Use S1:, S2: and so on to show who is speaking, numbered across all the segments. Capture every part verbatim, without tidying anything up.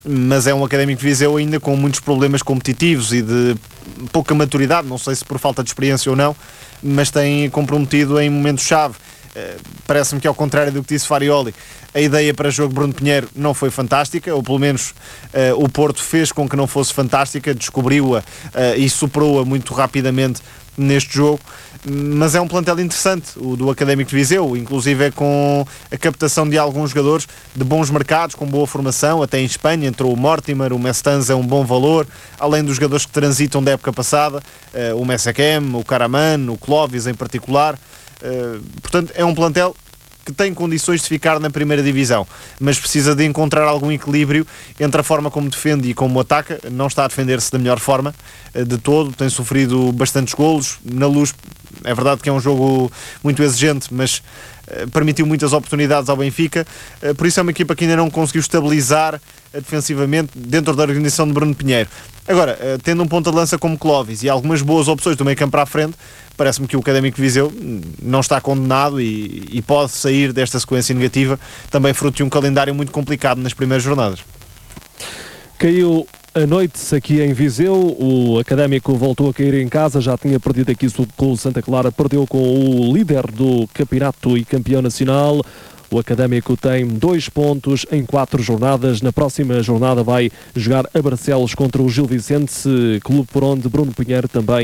S1: mas é um Académico de Viseu ainda com muitos problemas competitivos e de pouca maturidade, não sei se por falta de experiência ou não, mas tem comprometido em momentos-chave. Uh, parece-me que, ao contrário do que disse Farioli, a ideia para jogo de Bruno Pinheiro não foi fantástica, ou pelo menos uh, o Porto fez com que não fosse fantástica, descobriu-a uh, e superou-a muito rapidamente neste jogo. Mas é um plantel interessante, o do Académico de Viseu, inclusive é com a captação de alguns jogadores de bons mercados, com boa formação, até em Espanha entrou o Mortimer, o Mestanza é um bom valor, além dos jogadores que transitam da época passada, uh, o Messekem, o Karaman, o Clóvis em particular. Uh, portanto, é um plantel que tem condições de ficar na primeira divisão, mas precisa de encontrar algum equilíbrio entre a forma como defende e como ataca. Não está a defender-se da melhor forma uh, de todo, tem sofrido bastantes golos. Na Luz, é verdade que é um jogo muito exigente, mas uh, permitiu muitas oportunidades ao Benfica, uh, por isso é uma equipa que ainda não conseguiu estabilizar uh, defensivamente dentro da organização de Bruno Pinheiro. Agora, uh, tendo um ponta de lança como Clóvis e algumas boas opções do meio campo para a frente, parece-me que o Académico de Viseu não está condenado e, e pode sair desta sequência negativa, também fruto de um calendário muito complicado nas primeiras jornadas.
S2: Caiu a noite aqui em Viseu, o Académico voltou a cair em casa, já tinha perdido aqui com o Santa Clara, perdeu com o líder do campeonato e campeão nacional. O Académico tem dois pontos em quatro jornadas. Na próxima jornada vai jogar a Barcelos contra o Gil Vicente, clube por onde Bruno Pinheiro também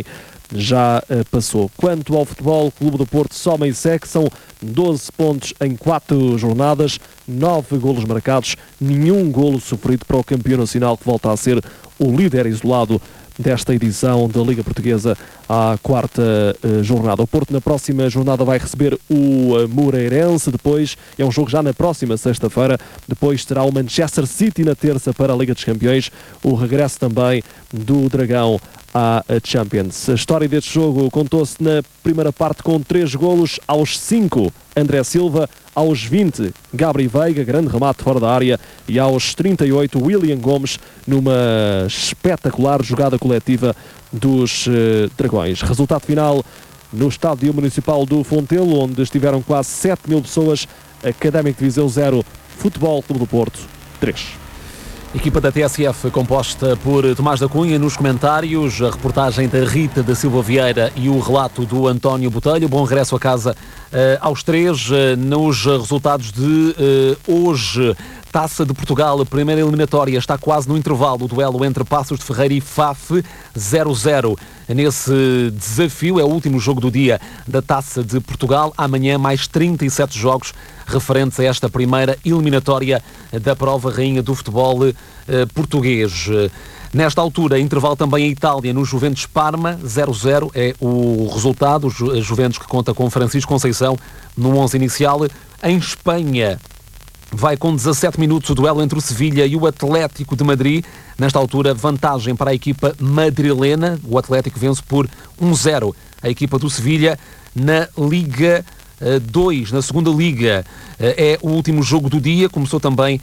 S2: já uh, passou. Quanto ao futebol, o Clube do Porto soma e segue, são doze pontos em quatro jornadas, nove golos marcados, nenhum golo sofrido para o campeão nacional, que volta a ser o líder isolado desta edição da Liga Portuguesa à quarta uh, jornada. O Porto na próxima jornada vai receber o uh, Moreirense, depois é um jogo já na próxima sexta-feira, depois terá o Manchester City na terça para a Liga dos Campeões, o regresso também do Dragão à Champions. A história deste jogo contou-se na primeira parte com três golos. Aos cinco, André Silva; aos vinte, Gabri Veiga, grande remate fora da área; e aos trinta e oito, William Gomes, numa espetacular jogada coletiva dos uh, Dragões. Resultado final no Estádio Municipal do Fontelo, onde estiveram quase sete mil pessoas. Académico de Viseu zero, Futebol Clube do Porto três.
S3: Equipa da T S F composta por Tomás da Cunha nos comentários, a reportagem da Rita da Silva Vieira e o relato do António Botelho. Bom regresso a casa uh, aos três, uh, nos resultados de uh, hoje. Taça de Portugal, a primeira eliminatória está quase no intervalo. O duelo entre Passos de Ferreira e F A F, zero a zero. Nesse desafio, é o último jogo do dia da Taça de Portugal. Amanhã mais trinta e sete jogos referentes a esta primeira eliminatória da prova rainha do futebol eh, português. Nesta altura, intervalo também em Itália, no Juventus Parma, zero a zero é o resultado. A Juventus, que conta com Francisco Conceição no onze inicial. Em Espanha, vai com dezassete minutos o duelo entre o Sevilha e o Atlético de Madrid. Nesta altura, vantagem para a equipa madrilena. O Atlético vence por um a zero a equipa do Sevilha. Na Liga dois, na segunda Liga, é o último jogo do dia. Começou também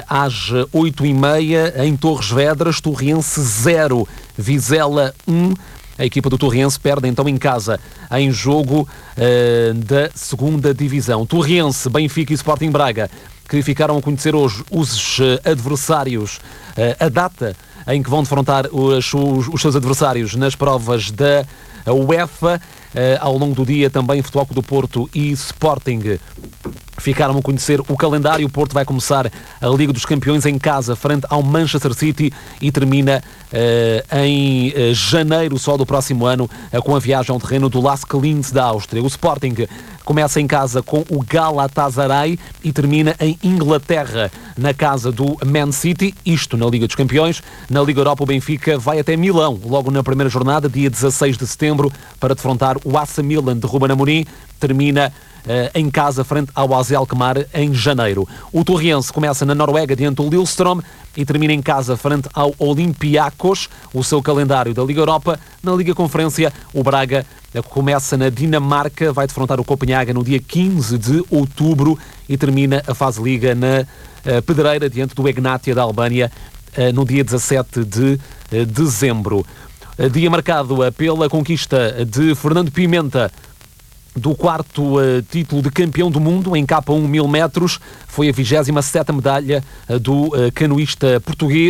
S3: às oito e meia em Torres Vedras. Torriense zero, Vizela um. A equipa do Torriense perde então em casa em jogo uh, da segunda divisão. Torriense, Benfica e Sporting Braga, que ficaram a conhecer hoje os uh, adversários, uh, a data em que vão defrontar os, os, os seus adversários nas provas da UEFA. Uh, ao longo do dia também Futebol Clube do Porto e Sporting ficaram a conhecer o calendário. O Porto vai começar a Liga dos Campeões em casa, frente ao Manchester City, e termina uh, em uh, janeiro só do próximo ano, uh, com a viagem ao terreno do Lask Linz da Áustria. O Sporting começa em casa com o Galatasaray e termina em Inglaterra, na casa do Man City, isto na Liga dos Campeões. Na Liga Europa, o Benfica vai até Milão, logo na primeira jornada, dia dezasseis de setembro, para defrontar o A C Milan de Ruben Amorim. Termina Uh, em casa, frente ao A Z Alkmaar, em janeiro. O Torriense começa na Noruega, diante do Lillestrøm, e termina em casa, frente ao Olympiacos, o seu calendário da Liga Europa. Na Liga Conferência, o Braga uh, começa na Dinamarca, vai defrontar o Copenhaga no dia quinze de outubro e termina a fase Liga na uh, Pedreira, diante do Egnatia da Albânia, uh, no dia dezassete de dezembro. Uh, dia marcado uh, pela conquista de Fernando Pimenta do quarto uh, título de campeão do mundo em K um mil metros. Foi a vigésima sétima medalha uh, do uh, canoísta português.